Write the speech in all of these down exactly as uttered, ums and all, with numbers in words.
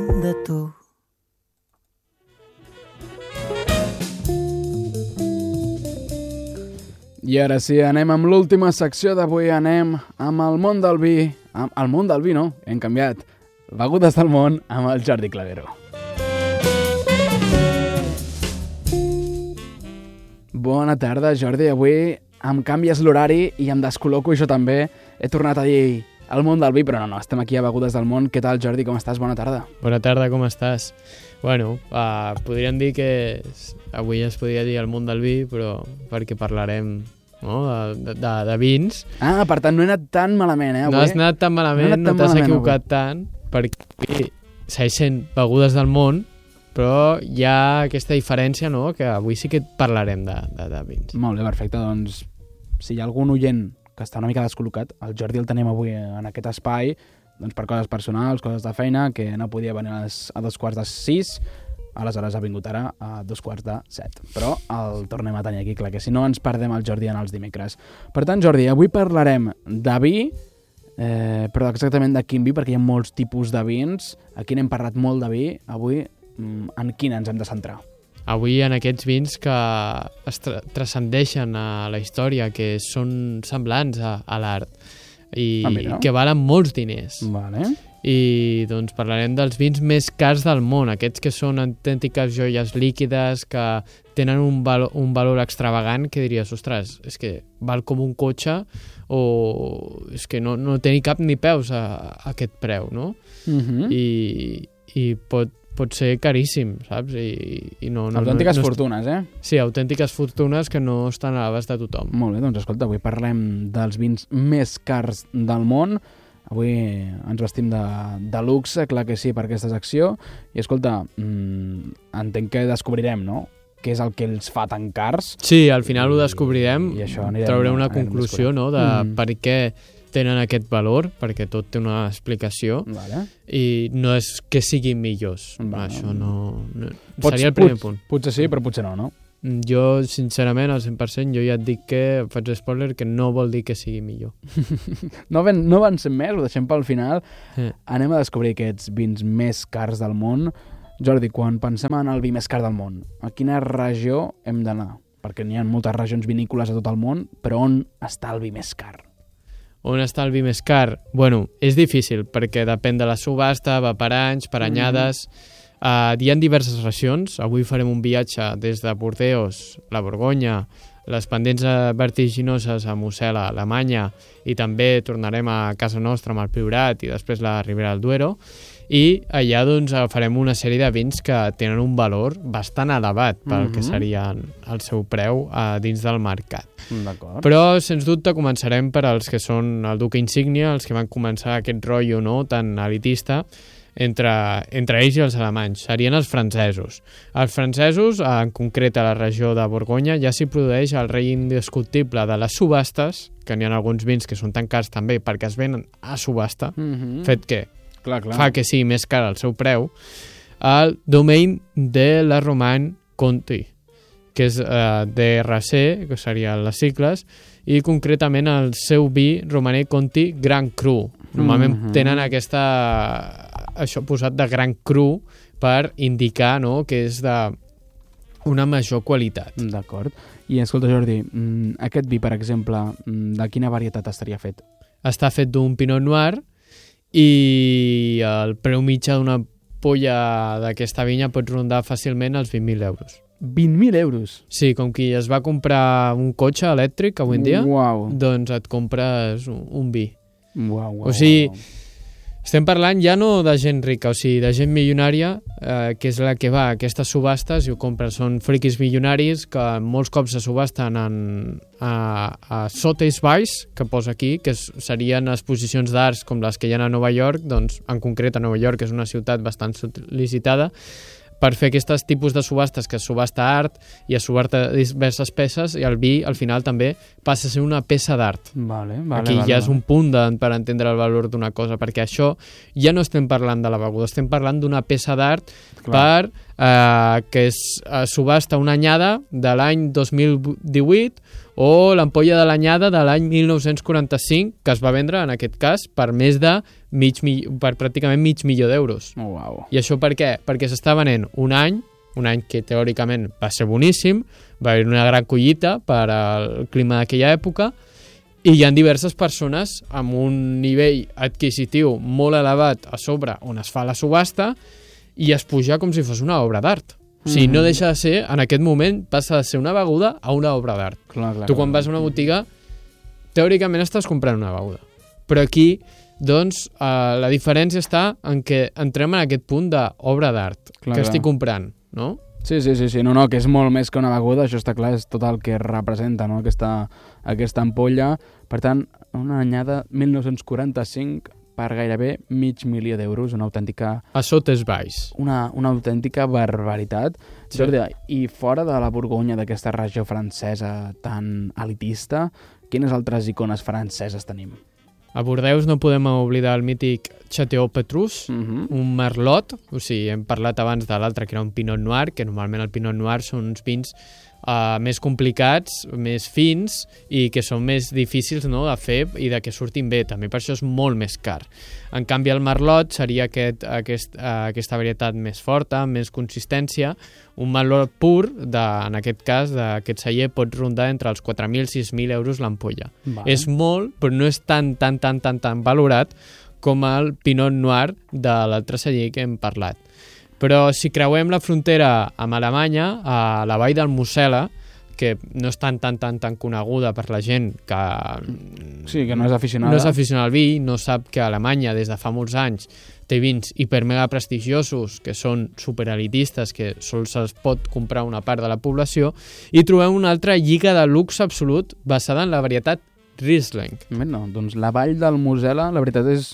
de tu. I ara sí, anem amb l'última secció d'avui, anem amb el món del vi, amb el món del vi no, hem canviat, begudes del món amb el Jordi Clavero. Bona tarda, Jordi, avui em canvies l'horari i em descol·loco jo també, he tornat a dir el món del vi, però no, no, estem aquí a Begudes del Món. Què tal, Jordi, com estàs? Bona tarda. Bona tarda, com estàs? Bueno, uh, podríem dir que avui es podria dir el món del vi, però perquè parlarem no? de, de, de vins. Ah, per tant, no he anat tan malament, eh, avui? No has anat tan malament, no, no t'has equivocat avui. tant, perquè segueix sent Begudes del Món, però hi ha aquesta diferència, no?, que avui sí que parlarem de, de, de vins. Molt bé, perfecte, doncs si hi ha algun oient que està una mica descol·locat, el Jordi el tenim avui en aquest espai, doncs per coses personals, coses de feina, que no podia venir a, les, a dos quarts de sis, aleshores ha vingut ara a dos quarts de set. Però el tornem a tenir aquí, clar que si no ens perdem el Jordi en els dimecres. Per tant, Jordi, avui parlarem de vi, eh, però exactament de quin vi, perquè hi ha molts tipus de vins, aquí n'hem parlat molt de vi, avui en quin ens hem de centrar? Avui en aquests vins que es tra transcendeixen a la història, que són semblants a, a l'art i ah, que valen molts diners. Vale. I doncs parlarem dels vins més cars del món, aquests que són autèntiques joies líquides, que tenen un, val un valor extravagant, que diries, ostres, és que val com un cotxe o és que no, no té ni cap ni peus a, a aquest preu, no? Uh-huh. I, i pot pot ser caríssim, saps? I, i no, no, autèntiques no, no fortunes, eh? Sí, autèntiques fortunes que no estan a l'abast de tothom. Molt bé, doncs escolta, avui parlem dels vins més cars del món. Avui ens vestim de, de luxe, clar que sí, per aquesta secció. I escolta, mmm, entenc que descobrirem, no?, què és el que els fa tan cars. Sí, al final ho descobrirem, i això anirem, traurem una anirem conclusió, no?, de mm. per què tenen aquest valor, perquè tot té una explicació, vale. I no és que siguin millors. Vale. Això no, no Pots, seria el primer pot, punt. Potser sí, però potser no, no? Jo, sincerament, al cent per cent, jo ja et dic que, faig spoiler, que no vol dir que sigui millor. no, ben, no van ser més, ho deixem pel final. Eh. Anem a descobrir aquests vins més cars del món. Jordi, quan pensem en el vi més car del món, a quina regió hem d'anar? Perquè n'hi ha moltes regions vinícoles a tot el món, però on està el vi més car? On està el vi més car? Bueno, és difícil, perquè depèn de la subhasta, va per anys, per anyades. Mm. Uh, hi ha diverses regions. Avui farem un viatge des de Bordeus, la Borgonya, les pendents vertiginoses a Mosel, a Alemanya, i també tornarem a casa nostra amb el Priorat i després la Ribera del Duero. I allà doncs farem una sèrie de vins que tenen un valor bastant elevat pel mm-hmm. que seria el seu preu a dins del mercat. D'acord. Però, sens dubte, començarem per als que són el Duque Insígnia, els que van començar aquest rotllo no, tan elitista entre, entre ells i els alemanys. Serien els francesos. Els francesos, en concret a la regió de Borgonya, ja s'hi produeix el rei indiscutible de les subhastes, que n'hi ha alguns vins que són tan cars també perquè es venen a subhasta, mm-hmm. fet que Clar, clar. fa que sigui més car el seu preu, el Domaine de la Romaine Conti, que és eh, D R C, que serien les sigles, i concretament el seu vi Romanée Conti Grand Cru. Normalment mm-hmm. tenen aquesta, això posat de Grand Cru per indicar no, que és de una major qualitat. D'acord. I escolta, Jordi, aquest vi, per exemple, de quina varietat estaria fet? Està fet d'un Pinot Noir, i el preu mitjà d'una polla d'aquesta vinya pot rondar fàcilment els vint mil euros. vint mil euros? Sí, com qui es va comprar un cotxe elèctric avui en dia, uau. Doncs et compres un, un vi. Uau, uau, o sigui, uau. Estem parlant ja no de gent rica, o sigui, de gent milionària, eh, que és la que va a aquestes subhastes i ho compra. Són friquis milionaris que molts cops se subhasten en, a, a Sotheby's, que posa aquí, que és, serien exposicions d'arts com les que hi ha a Nova York, doncs en concret a Nova York, que és una ciutat bastant sol·licitada, per fer aquests tipus de subhastes, que es subhasta art i es subhasta diverses peces, i el vi al final també passa a ser una peça d'art. Vale, vale, Aquí vale, ja és vale. un punt de, per entendre el valor d'una cosa, perquè això ja no estem parlant de la beguda, estem parlant d'una peça d'art per eh, que es eh, subhasta una anyada de l'any dos mil divuit o l'ampolla de l'anyada de l'any mil nou-cents quaranta-cinc, que es va vendre, en aquest cas, per més de mig, per pràcticament mig milió d'euros. Oh, wow. I això per què? Perquè s'està venent un any, un any que teòricament va ser boníssim, va haver una gran collita per al clima d'aquella època, i hi ha diverses persones amb un nivell adquisitiu molt elevat a sobre on es fa la subhasta i es puja com si fos una obra d'art. O sigui, no deixa de ser, en aquest moment, passa de ser una beguda a una obra d'art. Clar, clar, tu quan clar. vas a una botiga, teòricament estàs comprant una beguda. Però aquí, doncs, eh, la diferència està en què entrem en aquest punt d'obra d'art que clar. estic comprant, no? Sí, sí, sí, sí, no, no, que és molt més que una beguda, això està clar, és tot el que representa, no?, aquesta, aquesta ampolla. Per tant, una anyada mil nou-cents quaranta-cinc per gairebé mig milió d'euros, una autèntica... A sota és baix. Una, una autèntica barbaritat. Sí. Jordi, i fora de la Borgonya, d'aquesta regió francesa tan elitista, quines altres icones franceses tenim? A Bordeus no podem oblidar el mític Château Petrus, Uh -huh. un merlot, o sigui, hem parlat abans de l'altre, que era un Pinot Noir, que normalment el Pinot Noir són uns vins uh, més complicats, més fins, i que són més difícils, no?, de fer i de que surtin bé. També per això és molt més car. En canvi, el merlot seria aquest, aquest, uh, aquesta varietat més forta, amb més consistència. Un merlot pur, de, en aquest cas, d'aquest celler, pot rondar entre els quatre mil i sis mil euros l'ampolla. Vale. És molt, però no és tan, tan, tan, tan, tan valorat com el Pinot Noir de l'altre celler que hem parlat. Però si creuem la frontera amb Alemanya, a la vall del Mosel·la, que no és tan, tan, tan, tan coneguda per la gent que... Sí, que no és aficionada. No és aficionada al vi, no sap que Alemanya des de fa molts anys té vins hipermega prestigiosos, que són superelitistes, que sols es pot comprar una part de la població, i trobem una altra lliga de luxe absolut basada en la varietat Riesling. No, doncs la vall del Mosel·la, la veritat és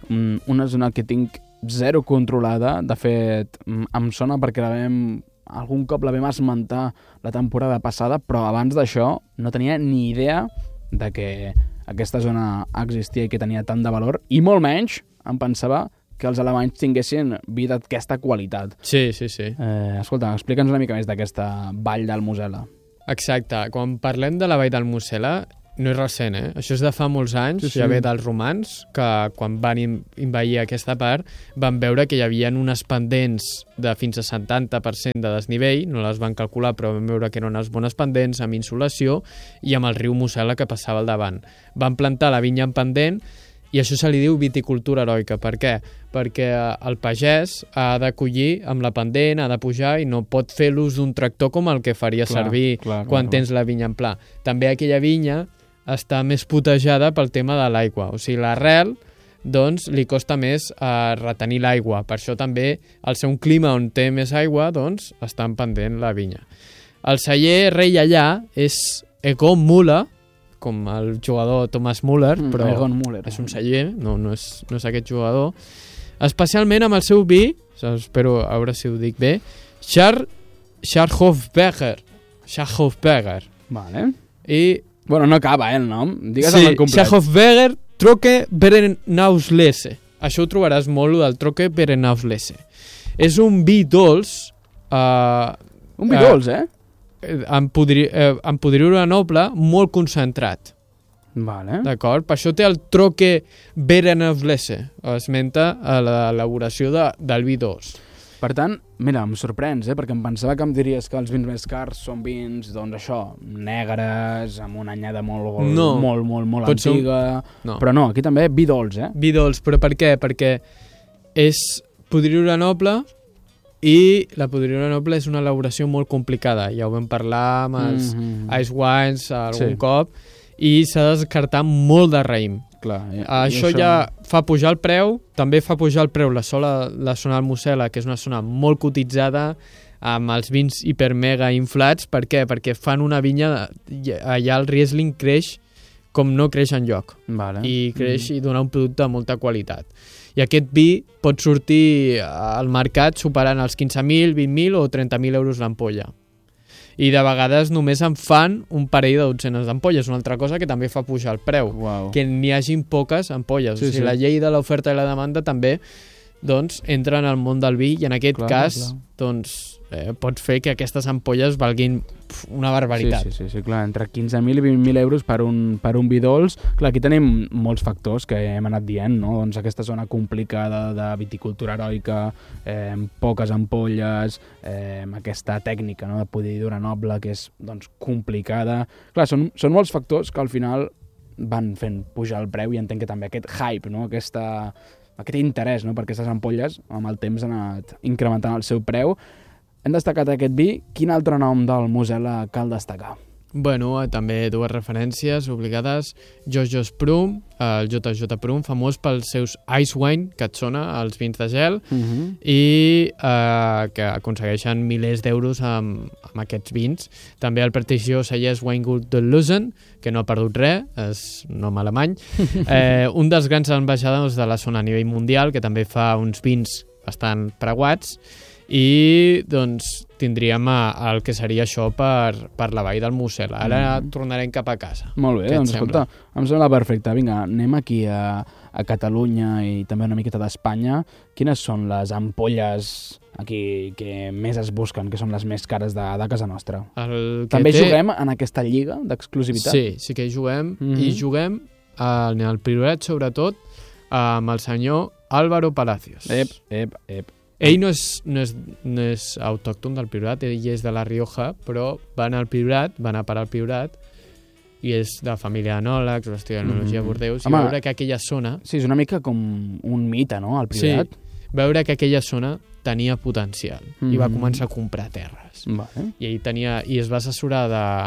una zona que tinc zero controlada. De fet, em sona perquè la vam, algun cop la vam esmentar la temporada passada, però abans d'això no tenia ni idea de que aquesta zona existia i que tenia tant de valor, i molt menys em pensava que els alemanys tinguessin vi d'aquesta qualitat. Sí, sí, sí. Eh, escolta, explica'ns una mica més d'aquesta vall del Mosel·la. Exacte. Quan parlem de la vall del Mosel·la, no és recent, eh? Això és de fa molts anys, sí, sí. Ja ve dels romans, que quan van invair aquesta part van veure que hi havia unes pendents de fins a setanta per cent de desnivell, no les van calcular, però van veure que eren unes bones pendents, amb insolació, i amb el riu Mosel·la que passava al davant. Van plantar la vinya en pendent, i això se li diu viticultura heroica. Per què? Perquè el pagès ha de collir amb la pendent, ha de pujar i no pot fer l'ús d'un tractor com el que faria clar, servir clar, quan clar, tens clar. la vinya en pla. També aquella vinya està més potejada pel tema de l'aigua. O sigui, l'arrel, doncs, li costa més eh, retenir l'aigua. Per això també, al ser un clima on té més aigua, doncs, està en pendent la vinya. El celler rei allà és Egon Müller, com el jugador Thomas Müller, però Egon Müller. És un celler, no, no, és, no és aquest jugador. Especialment amb el seu vi, espero a veure si ho dic bé, Char Scharhofberger. Scharhofberger. Vale. I... Bueno, no acaba, eh, el nom. Digues sí, el complet. Scharhofberger Trocke Berenauslese. Això ho trobaràs molt, del Trocke Berenauslese. És un vi dolç... Uh, un vi uh, dolç, eh? Amb, podri, eh, amb podridura noble, molt concentrat. Vale. D'acord? Per això té el Trocke Berenauslese. Esmenta a l'elaboració de, del vi dolç. Per tant, mira, em sorprens, eh? Perquè em pensava que em diries que els vins més cars són vins, doncs això, negres, amb una anyada molt, no. molt, molt, molt antiga... No. Però no, aquí també vi dolç, eh? Vi dolç, però per què? Perquè és podridura noble i la podridura noble és una elaboració molt complicada. Ja ho vam parlar amb els mm-hmm. ice wines algun sí. cop, i s'ha de descartar molt de raïm. Clar, i, això, i això ja fa pujar el preu, també fa pujar el preu la, sola, la zona del Mosel·la, que és una zona molt cotitzada, amb els vins hipermega inflats. Per què? Perquè fan una vinya, allà el Riesling creix com no creix enlloc, vale. i creix mm. i dona un producte de molta qualitat. I aquest vi pot sortir al mercat superant els quinze mil, vint mil o trenta mil euros l'ampolla. I de vegades només en fan un parell de dotzenes d'ampolles, una altra cosa que també fa pujar el preu, wow. que n'hi hagin poques ampolles. Sí, o sigui, sí. La llei de l'oferta i la demanda també doncs entra en el món del vi i en aquest Clar, cas clar. doncs eh, pot fer que aquestes ampolles valguin pf, una barbaritat. Sí, sí, sí, sí, clar, entre quinze mil i vint mil euros per un, per un vi dolç. Clar, aquí tenim molts factors que hem anat dient, no? Doncs aquesta zona complicada de viticultura heroica, eh, poques ampolles, eh, aquesta tècnica, no?, de podridura noble que és, doncs, complicada. Clar, són, són molts factors que al final van fent pujar el preu i entenc que també aquest hype, no?, aquesta, aquest interès, no?, per aquestes ampolles amb el temps han anat incrementant el seu preu. Hem destacat aquest vi. Quin altre nom del Mosel·la cal destacar? Bueno, eh, també dues referències obligades. Jojo's Prum, el J J Prum, famós pels seus Ice Wine, que et sona, els vins de gel, Uh -huh. i eh, que aconsegueixen milers d'euros amb, amb aquests vins. També el prestigiós Sayers Weingut de Lusen, que no ha perdut res, és un nom alemany, eh, un dels grans ambaixadors de la zona a nivell mundial, que també fa uns vins bastant preuats, i doncs tindríem el que seria això per, per la vall del Mosel·la. Ara mm. tornarem cap a casa. Molt bé, Què et doncs sembla? escolta, em sembla perfecte. Vinga, anem aquí a, a Catalunya i també una miqueta d'Espanya. Quines són les ampolles aquí que més es busquen, que són les més cares de, de casa nostra? El que També té... juguem en aquesta lliga d'exclusivitat? Sí, sí que hi juguem, Mhm. i juguem en el Priorat, sobretot, amb el senyor Álvaro Palacios. Ep, ep, ep. Ell no és, no, és, no és autòcton del Priorat, ell és de la Rioja, però va anar al Priorat, va anar a parar al Priorat, i és de família d'anòlegs, va estudiar enologia Mhm. a Bordeus, Home, i veure que aquella zona... Sí, és una mica com un mite, no?, el Priorat. Sí, veure que aquella zona tenia potencial, i va Mhm. començar a comprar terres. Vale. I ell tenia, i es va assessorar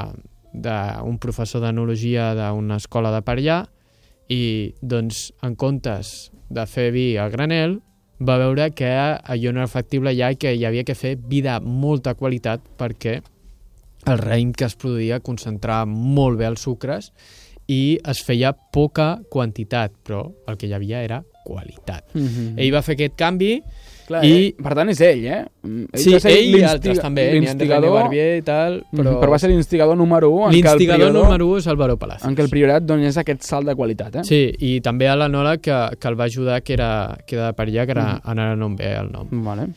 d'un professor d'enologia d'una escola de per allà, i doncs en comptes de fer vi a granel va veure que allò no era factible ja i que hi havia que fer vi de molta qualitat perquè el raïm que es produïa concentrava molt bé els sucres i es feia poca quantitat, però el que hi havia era qualitat. Mm-hmm. Ell va fer aquest canvi. Clar, I- eh? Per tant, és ell, eh? Ell Sí, va ser ell i l'instiga- altres també, n'hi ha de René l'instigador, Barbier i tal, però, però va ser l'instigador número u en què el l'instigador Priorat, número u és Álvaro Palacios. en què el Priorat donés aquest salt de qualitat, eh? Sí, i també a l'anòleg que, que el va ajudar, que era, que era de per allà, que era, Mhm. ara no em ve el nom. Vale.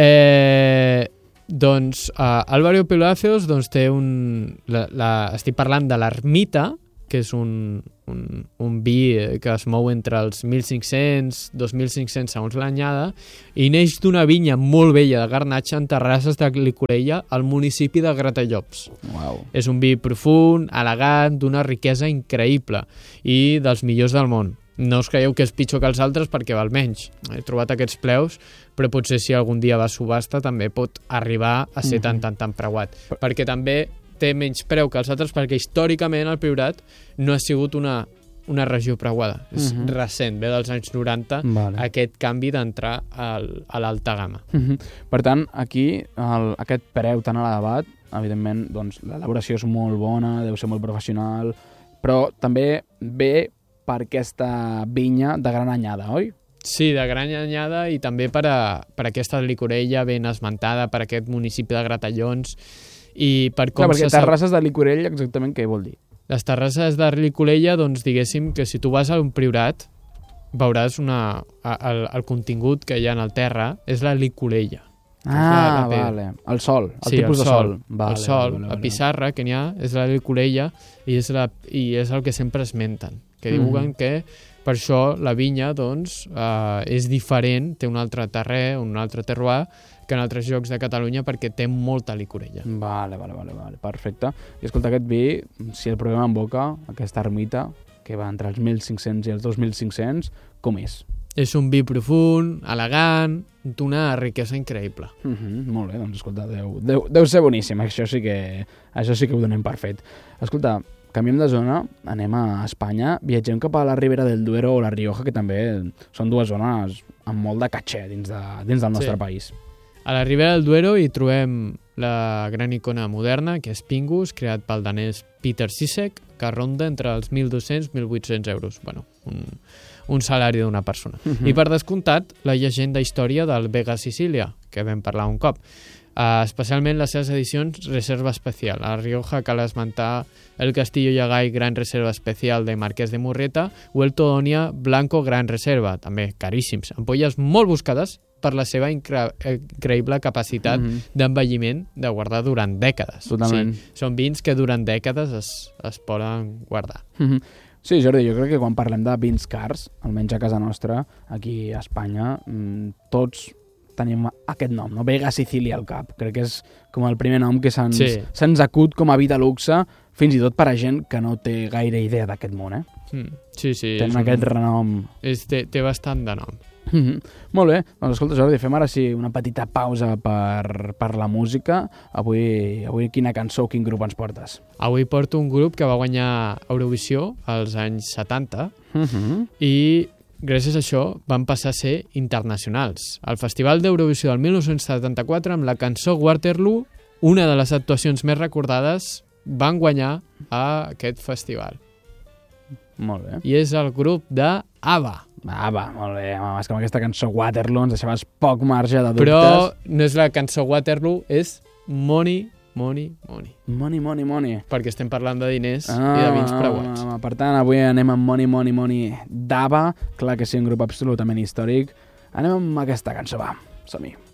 Eh, doncs uh, Álvaro Palacios doncs, té un... La, la, estic parlant de l'Ermita, que és un, un, un vi que es mou entre els mil cinc-cents i dos mil cinc-cents segons l'anyada, i neix d'una vinya molt vella de Garnatxa en Terrasses de Licorella, al municipi de Gratallops. Uau. És un vi profund, elegant, d'una riquesa increïble i dels millors del món. No us creieu que és pitjor que els altres perquè val menys. He trobat aquests preus, però potser si algun dia va a subhasta també pot arribar a ser Mhm. tan, tan, tan preuat. Perquè també té menys preu que els altres perquè històricament el Priorat no ha sigut una, una regió preuada. És Mhm. recent, ve dels anys noranta, Vale. aquest canvi d'entrar al, a l'alta gamma. Mhm. Per tant, aquí el, aquest preu tan elevat, evidentment, doncs, l'elaboració és molt bona, deu ser molt professional, però també ve per aquesta vinya de gran anyada, oi? Sí, de gran anyada i també per, a, per aquesta licorella ben esmentada, per aquest municipi de Gratallons i per com Clar, perquè se sap... terrasses de Licorell, exactament què vol dir? Les terrasses de Licorella, doncs diguéssim que si tu vas a un priorat veuràs una, el, el contingut que hi ha en el terra és la licorella. Ah, la- la pedra. vale. El sol, el Sí, tipus el de sol. sol. Vale, el sol, vale, vale, la vale. pissarra que n'hi ha és la licorella i és, la, i és el que sempre esmenten, que Mhm. diuen que per això la vinya doncs, eh, és diferent, té un altre terrer, un altre terroir que en altres llocs de Catalunya perquè té molta licorella. Vale, vale, vale, vale, perfecte. I escolta, aquest vi, si el provem en boca, aquesta ermita, que va entre els mil cinc-cents i els dos mil cinc-cents, com és? És un vi profund, elegant, d'una riquesa increïble. Mm -hmm, molt bé, doncs escolta, deu, deu, deu ser boníssim, això sí que, això sí que ho donem per fet. Escolta, canviem de zona, anem a Espanya, viatgem cap a la Ribera del Duero o la Rioja, que també són dues zones amb molt de caché dins, de, dins del nostre Sí. país. A la Ribera del Duero hi trobem la gran icona moderna, que és Pingus, creat pel danès Peter Sisek, que ronda entre els mil dos-cents i mil vuit-cents euros. Bueno, un, un salari d'una persona. Uh-huh. I per descomptat, la llegenda història del Vega Sicilia, que vam parlar un cop. Uh, especialment les seves edicions Reserva Especial. A Rioja cal esmentar el Castillo Yagay Gran Reserva Especial de Marquès de Murrieta o el Todonia Blanco Gran Reserva, també caríssims, ampolles molt buscades per la seva incre increïble capacitat Mhm. d'envelliment de guardar durant dècades. Totalment. O sigui, són vins que durant dècades es, es poden guardar. Mhm. Sí, Jordi, jo crec que quan parlem de vins cars, almenys a casa nostra, aquí a Espanya, mmm, tots tenim aquest nom, no? Vega Sicilia al cap. Crec que és com el primer nom que se'ns Sí. se'ns acut com a vi de luxe, fins i tot per a gent que no té gaire idea d'aquest món, eh? Mm. Sí, sí. Tenen és aquest un... renom. és, té, té bastant de nom. Mhm. Molt bé, doncs escolta Jordi, fem ara sí una petita pausa per, per la música. Avui, avui quina cançó o quin grup ens portes? Avui porto un grup que va guanyar Eurovisió als anys setanta Mhm. i gràcies a això van passar a ser internacionals. Al Festival d'Eurovisió del mil nou-cents setanta-quatre, amb la cançó Waterloo, una de les actuacions més recordades, van guanyar a aquest festival. Molt bé. I és el grup de ABBA. Ah, va, molt bé. Home, és que amb aquesta cançó Waterloo ens deixaves poc marge de dubtes. Però no és la cançó Waterloo, és Money, Money, Money. Money, money, money. Perquè estem parlant de diners ah, i de vins preuats. Ah, per tant, avui anem amb Money, money, money d'ABBA. Clar que sí, un grup absolutament històric. Anem amb aquesta cançó, va. Som-hi.